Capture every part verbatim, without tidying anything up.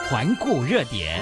环顾热点。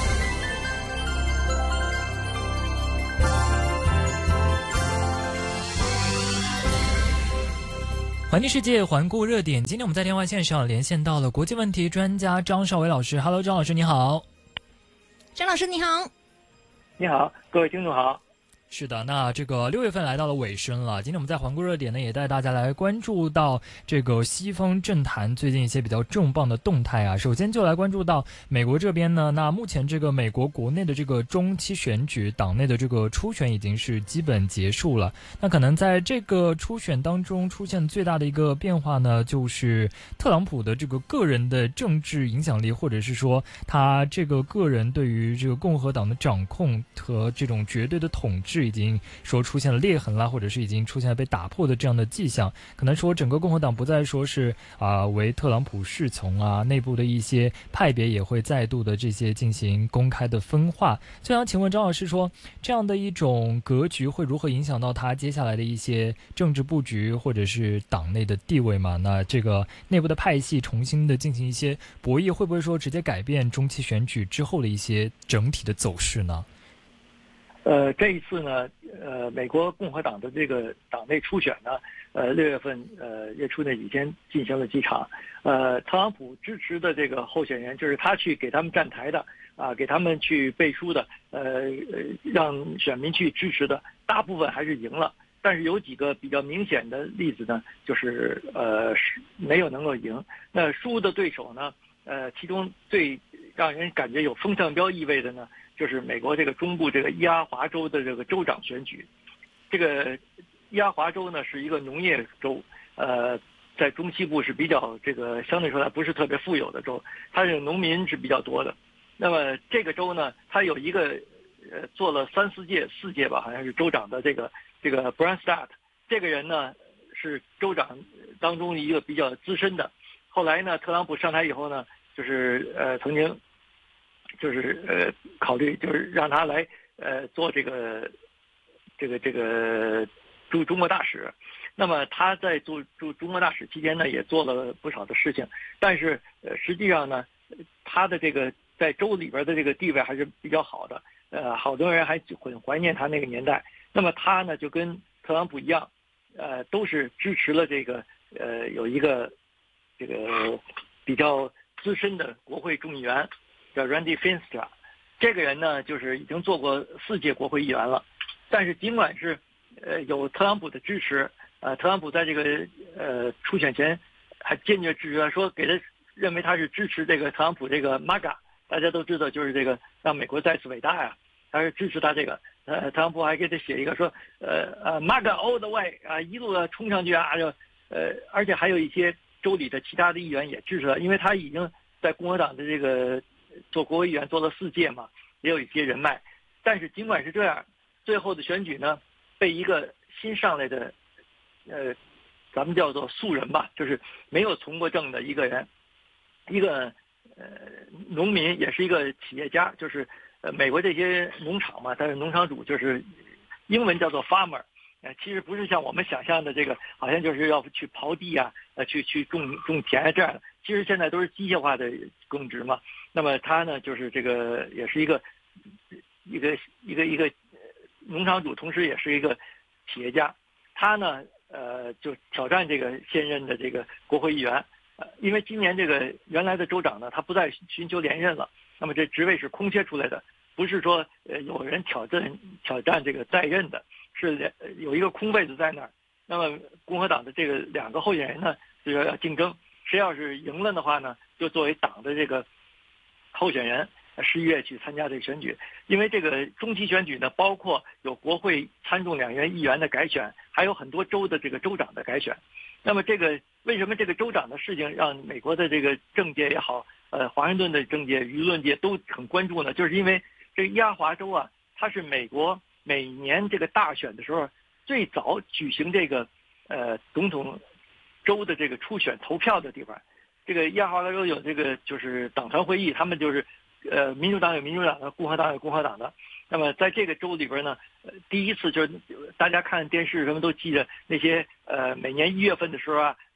环境世界，环顾热点。今天我们在电话线上连线到了国际问题专家张绍伟老师。Hello， 张老师你好。 张老师你好。 你好，各位听众好。 是的，那这个六月份来到了尾声了。今天我们在环顾热点呢，也带大家来关注到这个西方政坛最近一些比较重磅的动态啊。首先就来关注到美国这边呢，那目前这个美国国内的这个中期选举，党内的这个初选已经是基本结束了。那可能在这个初选当中出现最大的一个变化呢，就是特朗普的这个个人的政治影响力，或者是说他这个个人对于这个共和党的掌控和这种绝对的统治已经说出现了裂痕啦，或者是已经出现了被打破的这样的迹象。可能说整个共和党不再说是啊、呃、为特朗普侍从啊，内部的一些派别也会再度的这些进行公开的分化。就想请问张老师说，这样的一种格局会如何影响到他接下来的一些政治布局，或者是党内的地位嘛？那这个内部的派系重新的进行一些博弈，会不会说直接改变中期选举之后的一些整体的走势呢？ 呃，这一次呢，呃，美国共和党的这个党内初选呢，呃，六月份呃月初那几天进行了几场，呃，特朗普支持的这个候选人，就是他去给他们站台的啊、呃，给他们去背书的，呃，让选民去支持的，大部分还是赢了。但是有几个比较明显的例子呢，就是呃没有能够赢。那输的对手呢，呃，其中最让人感觉有风向标意味的呢，就是美国这个中部这个伊阿华州的这个州长选举。这个伊阿华州呢是一个农业州，呃，在中西部是比较这个相对说来不是特别富有的州，它这个农民是比较多的。那么这个州呢，它有一个呃做了三四届四届吧，好像是州长的这个这个 Branstad， 这个人呢是州长当中一个比较资深的。后来呢，特朗普上台以后呢，就是呃曾经就是呃考虑就是让他来呃做这个这个这个驻中国大使。那么他在做驻中国大使期间呢，也做了不少的事情，但是呃实际上呢，他的这个在州里边的这个地位还是比较好的，呃好多人还很怀念他那个年代。那么他呢就跟特朗普一样，呃都是支持了这个呃有一个这个比较资深的国会众议员叫 Randy Feinstein， 这个人呢就是已经做过四届国会议员了。但是尽管是呃有特朗普的支持，呃特朗普在这个呃初选前还坚决支持，说给他认为他是支持这个特朗普这个 M A G A， 大家都知道就是这个让美国再次伟大呀，他是支持他这个。呃特朗普还给他写一个说呃呃 M A G A all the way 啊，一路的冲上去啊，就呃而且还有一些州里的其他的议员也支持他，因为他已经在共和党的这个做国会议员做了四届嘛，也有一些人脉。但是尽管是这样，最后的选举呢，被一个新上来的，呃，咱们叫做素人吧，就是没有从过政的一个人，一个呃农民，也是一个企业家，就是呃美国这些农场嘛，但是农场主就是英文叫做 farmer。呃，其实不是像我们想象的这个，好像就是要去刨地啊，呃，去去种种田啊这样的。其实现在都是机械化的耕植嘛。那么他呢，就是这个也是一个一个一个一个农场主，同时也是一个企业家。他呢，呃，就挑战这个现任的这个国会议员。呃，因为今年这个原来的州长呢，他不再寻求连任了，那么这职位是空缺出来的，不是说呃有人挑战挑战这个在任的。是有一个空位子在那儿，那么共和党的这个两个候选人呢，就要竞争，谁要是赢了的话呢，就作为党的这个候选人，十一月去参加这个选举。因为这个中期选举呢，包括有国会参众两院议员的改选，还有很多州的这个州长的改选。那么这个为什么这个州长的事情让美国的这个政界也好，呃，华盛顿的政界、舆论界都很关注呢？就是因为这个伊阿华州啊，它是美国每年这个大选的时候最早举行这个呃总统州的这个初选投票的地方。这个伊阿华州有这个就是党团会议，他们就是呃民主党有民主党的，共和党有共和党的。那么在这个州里边呢，呃，第一次就是大家看电视什么都记得那些呃每年一月份的时候啊，呃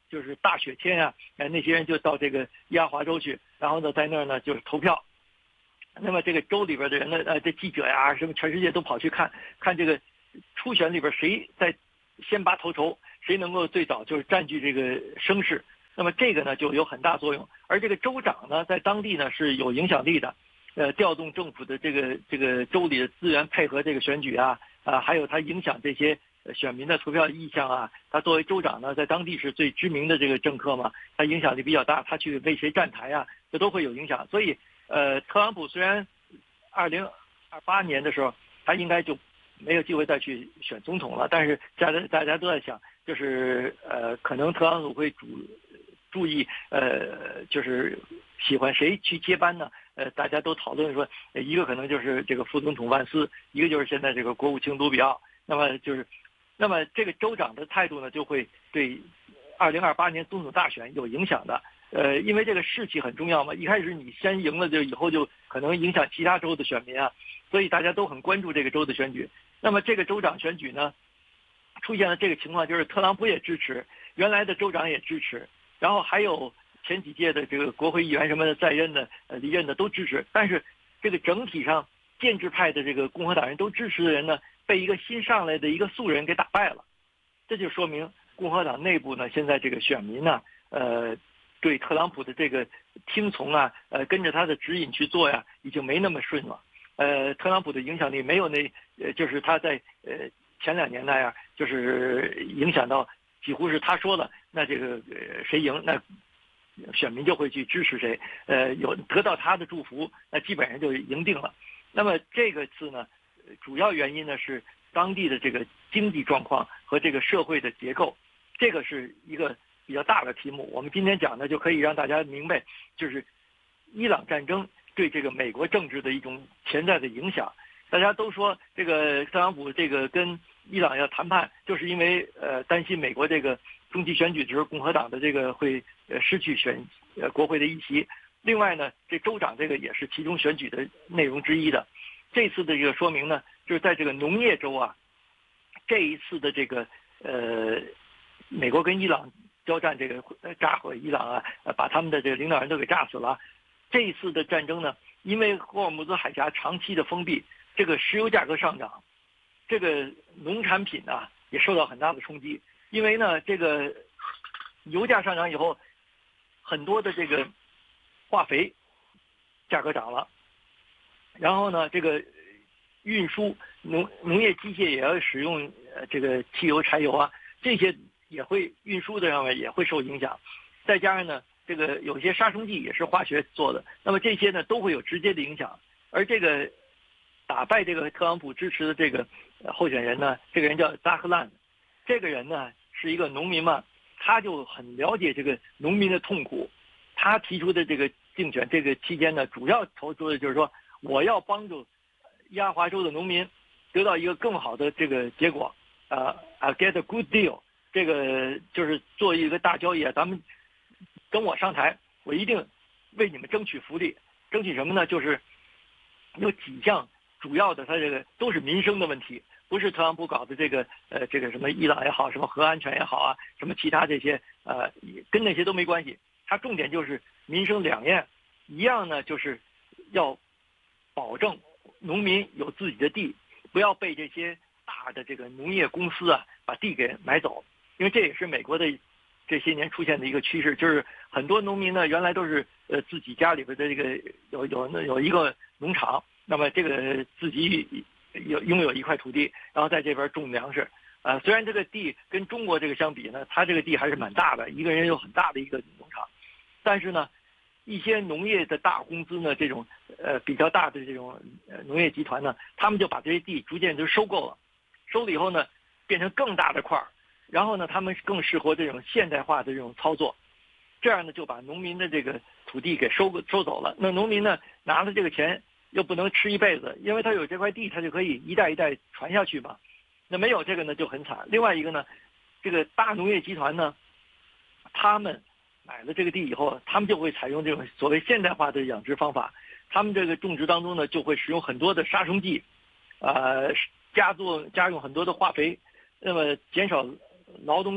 就是大雪天啊，呃，那些人就到这个亚华州去，然后呢，在那儿呢就是投票。那么这个州里边的人呢，呃，这记者呀，什么全世界都跑去看看这个初选里边谁在先拔头筹，谁能够最早就是占据这个声势。那么这个呢就有很大作用，而这个州长呢，在当地呢是有影响力的，呃，调动政府的这个这个州里的资源，配合这个选举啊，啊，还有他影响这些选民的投票意向啊。他作为州长呢，在当地是最知名的这个政客嘛，他影响力比较大，他去为谁站台啊，这都会有影响。所以，呃，特朗普虽然二零二八年的时候，他应该就没有机会再去选总统了，但是大家大家都在想，就是呃，可能特朗普会主。注意，呃，就是喜欢谁去接班呢？呃，大家都讨论说，一个可能就是这个副总统万斯，一个就是现在这个国务卿卢比奥。那么就是，那么这个州长的态度呢，就会对二零二八年总统大选有影响的。呃，因为这个士气很重要嘛，一开始你先赢了，就以后就可能影响其他州的选民啊，所以大家都很关注这个州的选举。那么这个州长选举呢，出现了这个情况，就是特朗普也支持，原来的州长也支持。然后还有前几届的这个国会议员什么的在任的、呃离任的都支持，但是这个整体上建制派的这个共和党人都支持的人呢，被一个新上来的一个素人给打败了，这就说明共和党内部呢，现在这个选民呢，呃，对特朗普的这个听从啊，呃，跟着他的指引去做呀，已经没那么顺了。呃，特朗普的影响力没有那，呃，就是他在呃前两年那样，就是影响到。几乎是他说了，那这个呃谁赢，那选民就会去支持谁，呃，有得到他的祝福，那基本上就赢定了。那么这个次呢，主要原因呢是当地的这个经济状况和这个社会的结构，这个是一个比较大的题目。我们今天讲呢，就可以让大家明白，就是伊朗战争对这个美国政治的一种潜在的影响。大家都说这个特朗普这个跟伊朗要谈判，就是因为呃担心美国这个中期选举的时候，共和党的这个会呃失去选呃国会的议席。另外呢，这州长这个也是其中选举的内容之一的。这次的这个说明呢，就是在这个农业州啊，这一次的这个呃美国跟伊朗交战，这个炸毁伊朗啊，把他们的这个领导人都给炸死了。这一次的战争呢，因为霍尔木兹海峡长期的封闭。这个石油价格上涨，这个农产品呢、啊、也受到很大的冲击，因为呢这个油价上涨以后，很多的这个化肥价格涨了，然后呢这个运输农农业机械也要使用呃这个汽油柴油啊，这些也会运输的上面也会受影响，再加上呢这个有些杀虫剂也是化学做的，那么这些呢都会有直接的影响，而这个。打败这个特朗普支持的这个候选人呢，这个人叫扎克兰，这个人呢是一个农民嘛，他就很了解这个农民的痛苦。他提出的这个竞选这个期间呢，主要投出的就是说，我要帮助亚华州的农民得到一个更好的这个结果，啊啊 get a good deal， 这个就是做一个大交易啊，咱们等我上台，我一定为你们争取福利，争取什么呢？就是有几项。主要的，它这个都是民生的问题，不是特朗普搞的这个呃这个什么伊朗也好，什么核安全也好啊，什么其他这些呃跟那些都没关系。它重点就是民生两样，一样呢就是要保证农民有自己的地，不要被这些大的这个农业公司啊把地给买走，因为这也是美国的这些年出现的一个趋势，就是很多农民呢原来都是呃自己家里边的这个有有那有一个农场。那么这个自己有拥有一块土地，然后在这边种粮食，呃，虽然这个地跟中国这个相比呢，他这个地还是蛮大的，一个人有很大的一个农场，但是呢，一些农业的大公司呢，这种呃比较大的这种呃农业集团呢，他们就把这些地逐渐就收购了，收了以后呢，变成更大的块儿，然后呢，他们更适合这种现代化的这种操作，这样呢就把农民的这个土地给收收走了。那农民呢拿了这个钱。又不能吃一辈子，因为他有这块地，他就可以一代一代传下去嘛。那没有这个呢，就很惨。另外一个呢，这个大农业集团呢，他们买了这个地以后，他们就会采用这种所谓现代化的养殖方法。他们这个种植当中呢，就会使用很多的杀虫剂，呃，加做加用很多的化肥，那么减少劳动力。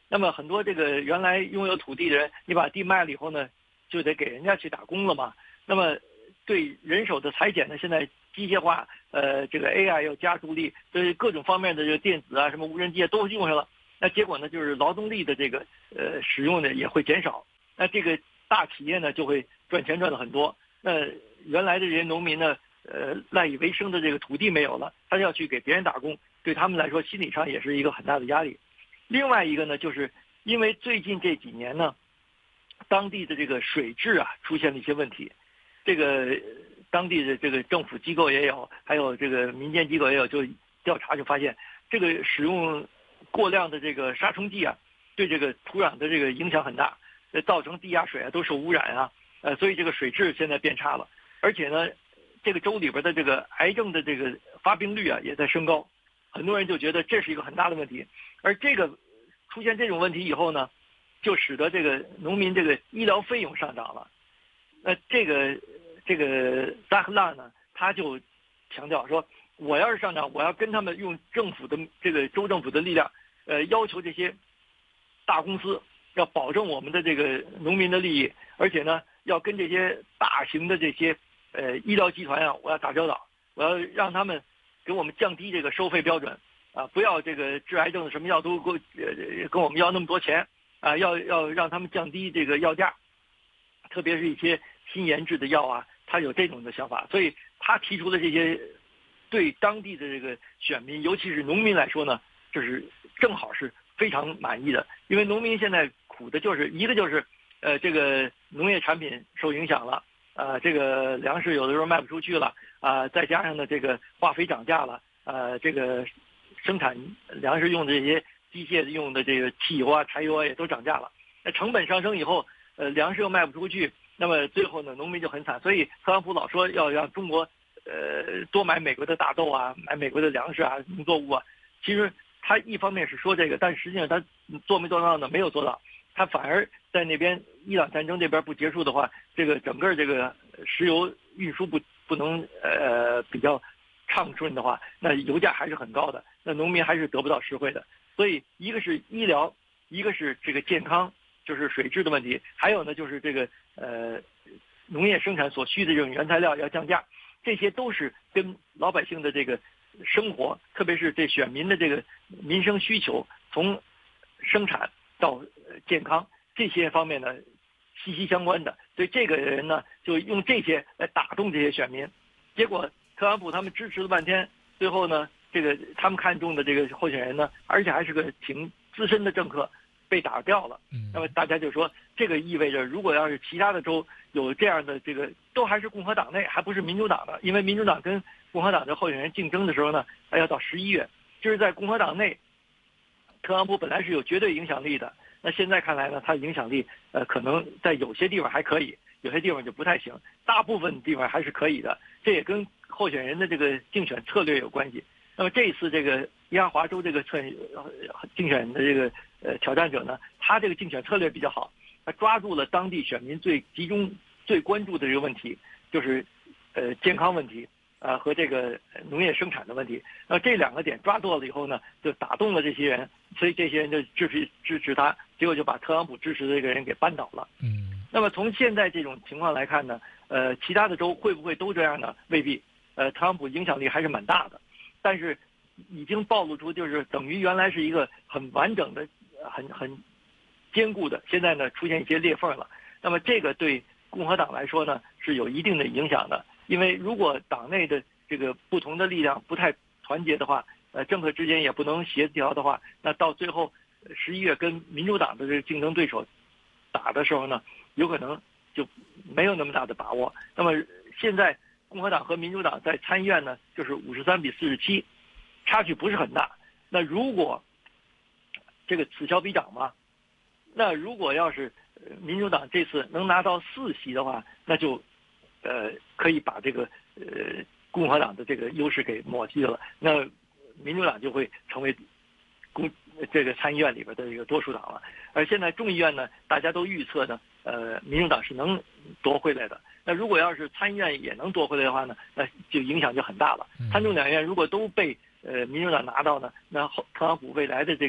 那么很多这个原来拥有土地的人，你把地卖了以后呢，就得给人家去打工了嘛。那么对人手的裁减呢，现在机械化，呃，这个 A I 要加助力，对各种方面的这个电子啊，什么无人机啊都用上了。那结果呢，就是劳动力的这个呃使用呢也会减少。那这个大企业呢就会赚钱赚的很多。那原来的这些农民呢，呃，赖以为生的这个土地没有了，他要去给别人打工，对他们来说心理上也是一个很大的压力。另外一个呢，就是因为最近这几年呢，当地的这个水质啊出现了一些问题，这个当地的这个政府机构也有，还有这个民间机构也有，就调查就发现，这个使用过量的这个杀虫剂啊，对这个土壤的这个影响很大，呃，造成地下水啊都受污染啊，呃，所以这个水质现在变差了，而且呢，这个州里边的这个癌症的这个发病率啊也在升高，很多人就觉得这是一个很大的问题，而这个出现这种问题以后呢，就使得这个农民这个医疗费用上涨了。那这个这个扎赫拉呢，他就强调说，我要是上涨，我要跟他们用政府的这个州政府的力量，呃，要求这些大公司要保证我们的这个农民的利益，而且呢，要跟这些大型的这些呃医疗集团啊，我要打交道，我要让他们给我们降低这个收费标准啊，不要这个治癌症的什么药都给我呃跟我们要那么多钱啊，要要让他们降低这个药价，特别是一些新研制的药啊，他有这种的想法，所以他提出的这些对当地的这个选民，尤其是农民来说呢，这是正好是非常满意的，因为农民现在苦的就是一个就是呃这个农业产品受影响了，呃这个粮食有的时候卖不出去了啊、呃，再加上呢这个化肥涨价了，呃这个生产粮食用的这些机械用的这个汽油啊柴油啊也都涨价了，那成本上升以后，呃粮食又卖不出去，那么最后呢农民就很惨，所以特朗普老说要让中国呃多买美国的大豆啊，买美国的粮食啊农作物啊，其实他一方面是说这个，但实际上他做没做到呢？没有做到，他反而在那边伊朗战争这边不结束的话，这个整个这个石油运输不不能呃比较畅顺的话，那油价还是很高的，那农民还是得不到实惠的。所以一个是医疗，一个是这个健康，就是水质的问题，还有呢就是这个呃农业生产所需的这种原材料要降价，这些都是跟老百姓的这个生活，特别是这选民的这个民生需求，从生产到健康这些方面呢息息相关的。所以这个人呢就用这些来打动这些选民，结果特朗普他们支持了半天，最后呢这个他们看中的这个候选人呢，而且还是个挺资深的政客，被打掉了。那么大家就说，这个意味着如果要是其他的州有这样的这个，都还是共和党内，还不是民主党的，因为民主党跟共和党的候选人竞争的时候呢，还要到十一月，就是在共和党内，特朗普本来是有绝对影响力的，那现在看来呢，他影响力呃可能在有些地方还可以，有些地方就不太行，大部分地方还是可以的，这也跟候选人的这个竞选策略有关系。那么这一次这个亚华州这个策竞选的这个呃挑战者呢，他这个竞选策略比较好，他抓住了当地选民最集中、最关注的这个问题，就是呃健康问题啊、呃、和这个农业生产的问题。那这两个点抓住了以后呢，就打动了这些人，所以这些人就支持支持他，结果就把特朗普支持的这个人给扳倒了。 嗯。 那么从现在这种情况来看呢，呃，其他的州会不会都这样呢？未必。呃，特朗普影响力还是蛮大的。但是已经暴露出，就是等于原来是一个很完整的、很很坚固的，现在呢出现一些裂缝了。那么这个对共和党来说呢是有一定的影响的，因为如果党内的这个不同的力量不太团结的话，呃，政客之间也不能协调的话，那到最后十一月跟民主党的这个竞争对手打的时候呢，有可能就没有那么大的把握。那么现在共和党和民主党在参议院呢，就是五十三比四十七，差距不是很大。那如果这个此消彼长嘛，那如果要是民主党这次能拿到四席的话，那就呃可以把这个呃共和党的这个优势给抹去了。那民主党就会成为公这个参议院里边的一个多数党了。而现在众议院呢，大家都预测呢，呃，民主党是能夺回来的。那如果要是参议院也能夺回来的话呢，那就影响就很大了。参众两院如果都被呃民主党拿到呢，那后特朗普未来的这个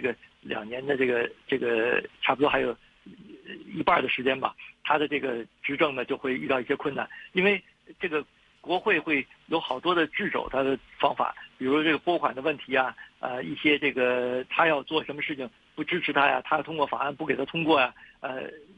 两年的这个这个差不多还有一半的时间吧，他的这个执政呢就会遇到一些困难，因为这个国会会有好多的掣肘他的方法，比如这个拨款的问题啊，呃，一些这个他要做什么事情不支持他呀，他要通过法案不给他通过呀，呃，